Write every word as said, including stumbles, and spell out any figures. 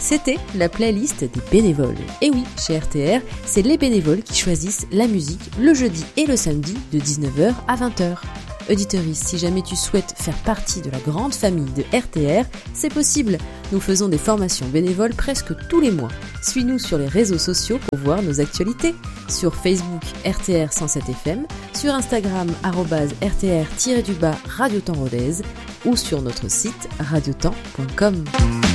C'était la playlist des bénévoles. Et oui, chez R T R, c'est les bénévoles qui choisissent la musique le jeudi et le samedi de dix-neuf heures à vingt heures. Auditeurice, si jamais tu souhaites faire partie de la grande famille de R T R, c'est possible. Nous faisons des formations bénévoles presque tous les mois. Suis-nous sur les réseaux sociaux pour voir nos actualités. Sur Facebook, R T R cent sept F M, sur Instagram, arobase R T R-du-bas Radio Temps Rodez ou sur notre site radiotemps point com.